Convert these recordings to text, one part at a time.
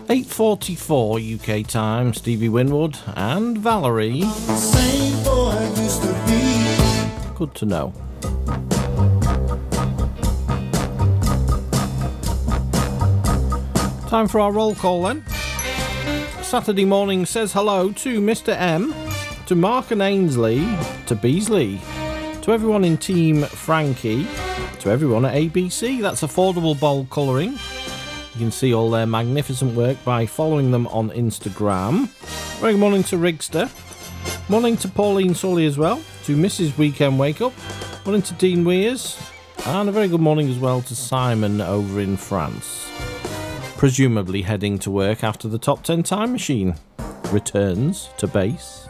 8:44 UK time, Stevie Winwood and Valerie. Same boy I used to be. Good to know. Time for our roll call then. Saturday morning says hello to Mr. M, to Mark and Ainsley, to Beasley, to everyone in Team Frankie, to everyone at ABC. That's Affordable Bold Colouring. You can see all their magnificent work by following them on Instagram. Very good morning to Rigster. Morning to Pauline Sully as well, to Mrs. Weekend Wake Up. Morning to Dean Weirs. And a very good morning as well to Simon over in France. Presumably heading to work after the Top 10 Time Machine returns to base.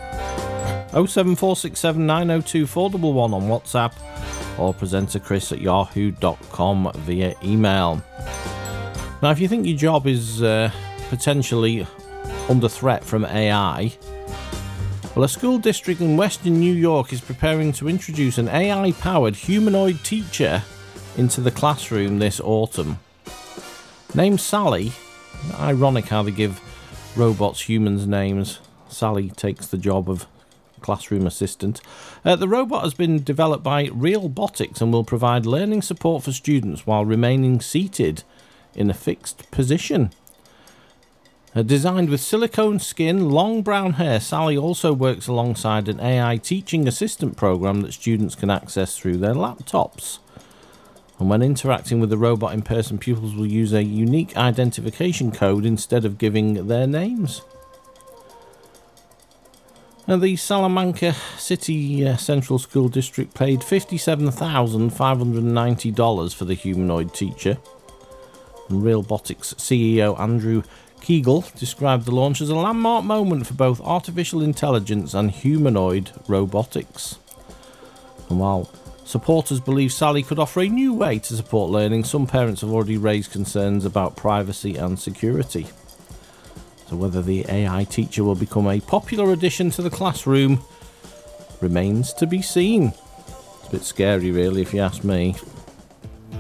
07467902411 on WhatsApp or presenter chris@yahoo.com via email. Now, if you think your job is potentially under threat from AI, well, a school district in Western New York is preparing to introduce an AI-powered humanoid teacher into the classroom this autumn. Named Sally, ironic how they give robots humans names. Sally takes the job of classroom assistant. The robot has been developed by Realbotics and will provide learning support for students while remaining seated in a fixed position. Designed with silicone skin, long brown hair, Sally also works alongside an AI teaching assistant program that students can access through their laptops. And when interacting with the robot in person, pupils will use a unique identification code instead of giving their names. Now, the Salamanca City Central School District paid $57,590 for the humanoid teacher. And Realbotics CEO Andrew Kegel described the launch as a landmark moment for both artificial intelligence and humanoid robotics. And while supporters believe Sally could offer a new way to support learning, some parents have already raised concerns about privacy and security. So whether the AI teacher will become a popular addition to the classroom remains to be seen. It's a bit scary, really, if you ask me.